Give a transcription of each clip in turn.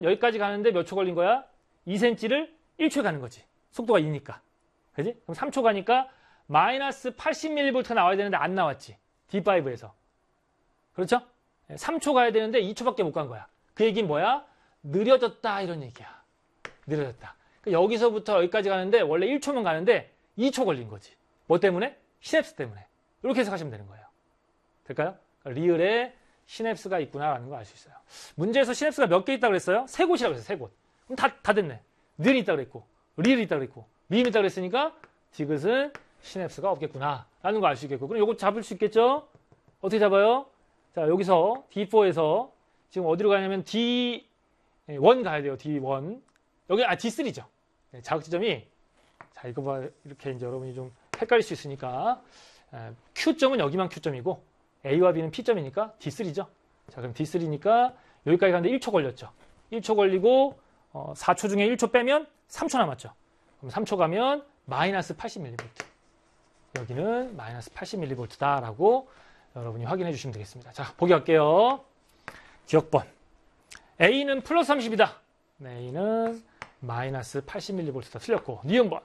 여기까지 가는데 몇 초 걸린 거야? 2cm를 1초에 가는 거지. 속도가 2니까. 그지? 그럼 3초 가니까 마이너스 80mV가 나와야 되는데 안 나왔지. D5에서. 그렇죠? 3초 가야 되는데 2초밖에 못 간 거야. 그 얘기는 뭐야? 느려졌다 이런 얘기야. 느려졌다. 그러니까 여기서부터 여기까지 가는데 원래 1초면 가는데 2초 걸린 거지. 뭐 때문에? 시냅스 때문에. 이렇게 해석하시면 되는 거예요. 될까요? 그러니까 리을에 시냅스가 있구나라는 걸 알 수 있어요. 문제에서 시냅스가 몇 개 있다고 그랬어요? 3곳이라고 했어요. 3곳. 그럼 다 됐네. 니은이 있다고 그랬고 리을이 있다고 그랬고 미음이 있다고 그랬으니까 디귿은 시냅스가 없겠구나라는 걸 알 수 있겠고 그럼 요거 잡을 수 있겠죠? 어떻게 잡아요? 자, 여기서 D4에서 지금 어디로 가냐면 D1 가야 돼요. D1. 여기 D3죠. 네, 자극 지점이 자, 이거 봐. 이렇게 이제 여러분이 좀 헷갈릴 수 있으니까 Q점은 여기만 Q점이고 A와 B는 P점이니까 D3죠. 자, 그럼 D3니까 여기까지 가는데 1초 걸렸죠. 1초 걸리고 4초 중에 1초 빼면 3초 남았죠. 그럼 3초 가면 마이너스 80mV. 여기는 마이너스 80mV다라고 여러분이 확인해 주시면 되겠습니다. 자, 보기 할게요. 기억번. A는 플러스 30이다. 네, A는 마이너스 80mV다. 틀렸고. 니은번.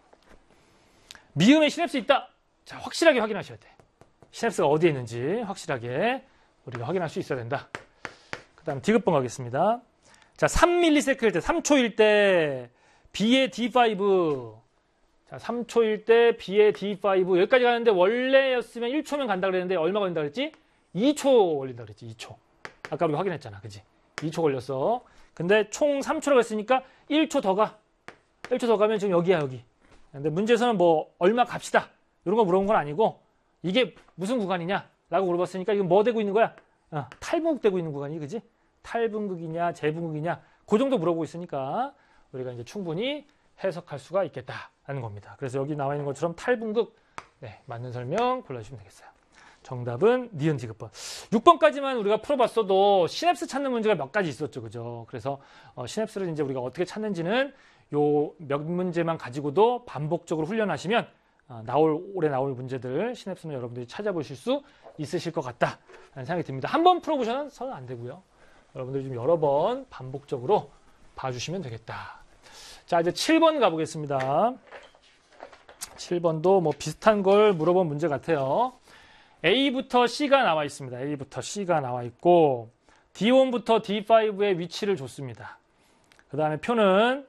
미음에 시냅스 있다. 자, 확실하게 확인하셔야 돼. 시냅스가 어디에 있는지 확실하게 우리가 확인할 수 있어야 된다. 그 다음 디귿번 가겠습니다. 자, 3ms일 때, 3초일 때 B의 D5. 자, 3초일 때 B의 D5. 여기까지 가는데 원래였으면 1초면 간다 그랬는데 얼마 걸린다 그랬지? 2초 걸린다 그랬지. 2초. 아까 우리 확인했잖아. 그지? 2초 걸렸어. 근데 총 3초라고 했으니까 1초 더 가. 1초 더 가면 지금 여기야, 여기. 근데 문제에서는 뭐 얼마 갑시다. 이런 거 물어본 건 아니고 이게 무슨 구간이냐? 라고 물어봤으니까 이건 뭐 되고 있는 거야? 탈분극 되고 있는 구간이, 그지? 탈분극이냐, 재분극이냐, 그 정도 물어보고 있으니까 우리가 이제 충분히 해석할 수가 있겠다라는 겁니다. 그래서 여기 나와 있는 것처럼 탈분극, 네, 맞는 설명 골라주시면 되겠어요. 정답은 니은 디귿번. 6번까지만 우리가 풀어봤어도 시냅스 찾는 문제가 몇 가지 있었죠, 그죠? 그래서 시냅스를 이제 우리가 어떻게 찾는지는 요 몇 문제만 가지고도 반복적으로 훈련하시면 올해 나올 문제들 시냅스는 여러분들이 찾아보실 수 있으실 것 같다라는 생각이 듭니다. 한 번 풀어보셔서는 안 되고요. 여러분들이 좀 여러 번 반복적으로 봐주시면 되겠다. 자, 이제 7번 가보겠습니다. 7번도 뭐 비슷한 걸 물어본 문제 같아요. A부터 C가 나와 있습니다. A부터 C가 나와 있고 D1부터 D5의 위치를 줬습니다. 그 다음에 표는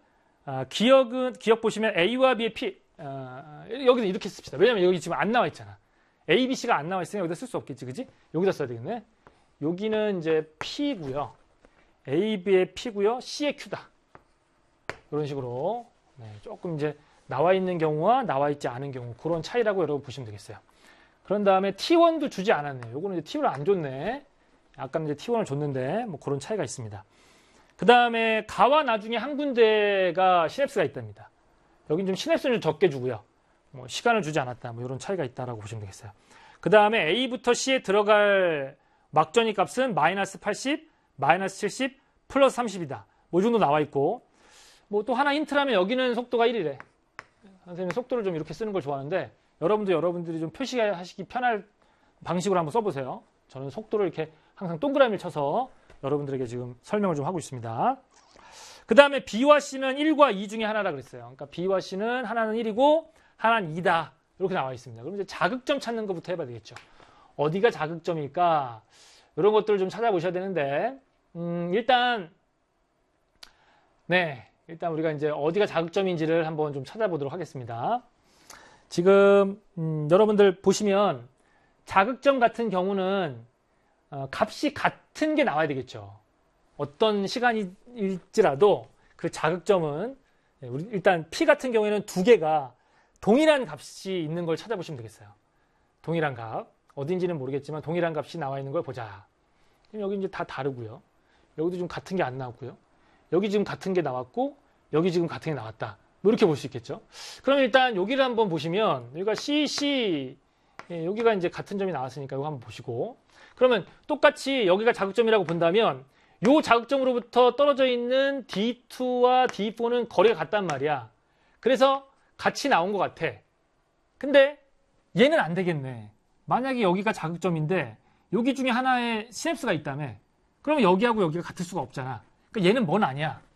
기억 보시면 A와 B의 P, 여기는 이렇게 씁시다. 왜냐면 여기 지금 안 나와 있잖아. A, B, C가 안 나와 있으면 여기다 쓸 수 없겠지, 그지? 여기다 써야 되겠네. 여기는 이제 P고요. A, B의 P고요. C의 Q다. 이런 식으로 네, 조금 이제 나와 있는 경우와 나와 있지 않은 경우 그런 차이라고 여러분 보시면 되겠어요. 그런 다음에 T1도 주지 않았네요. 요거는 이제 T1을 안 줬네. 아까는 이제 T1을 줬는데 뭐 그런 차이가 있습니다. 그 다음에 가와 나 중에 한 군데가 시냅스가 있답니다. 여긴 좀 시냅스는 좀 적게 주고요. 뭐 시간을 주지 않았다. 뭐 이런 차이가 있다라고 보시면 되겠어요. 그 다음에 A부터 C에 들어갈 막전이 값은 마이너스 80, 마이너스 70, 플러스 30이다. 뭐 이 정도 나와 있고 뭐 또 하나 힌트라면 여기는 속도가 1이래. 선생님 속도를 좀 이렇게 쓰는 걸 좋아하는데 여러분들이 좀 표시하시기 편할 방식으로 한번 써보세요. 저는 속도를 이렇게 항상 동그라미를 쳐서 여러분들에게 지금 설명을 좀 하고 있습니다. 그 다음에 B와 C는 1과 2 중에 하나라 그랬어요. 그러니까 B와 C는 하나는 1이고 하나는 2다. 이렇게 나와 있습니다. 그럼 이제 자극점 찾는 것부터 해봐야 되겠죠. 어디가 자극점일까? 이런 것들을 좀 찾아보셔야 되는데 일단 우리가 이제 어디가 자극점인지를 한번 좀 찾아보도록 하겠습니다. 지금 여러분들 보시면 자극점 같은 경우는 값이 같은 게 나와야 되겠죠. 어떤 시간일지라도 그 자극점은 일단 P 같은 경우에는 두 개가 동일한 값이 있는 걸 찾아보시면 되겠어요. 동일한 값. 어딘지는 모르겠지만 동일한 값이 나와 있는 걸 보자. 여기 이제 다 다르고요. 여기도 좀 같은 게 안 나왔고요. 여기 지금 같은 게 나왔고 여기 지금 같은 게 나왔다. 뭐 이렇게 볼 수 있겠죠. 그럼 일단 여기를 한번 보시면 여기가 C, 여기가 이제 같은 점이 나왔으니까 이거 한번 보시고 그러면 똑같이 여기가 자극점이라고 본다면 이 자극점으로부터 떨어져 있는 D2와 D4는 거리가 같단 말이야. 그래서 같이 나온 것 같아. 근데 얘는 안 되겠네. 만약에 여기가 자극점인데 여기 중에 하나에 시냅스가 있다며. 그러면 여기하고 여기가 같을 수가 없잖아. 그러니까 얘는 뭔 아니야.